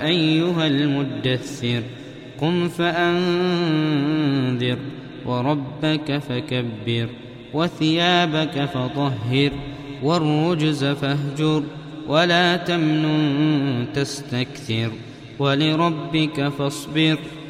أيها المدثر قم فأنذر وربك فكبر وثيابك فطهر والرجز فاهجر ولا تمنن تستكثر ولربك فاصبر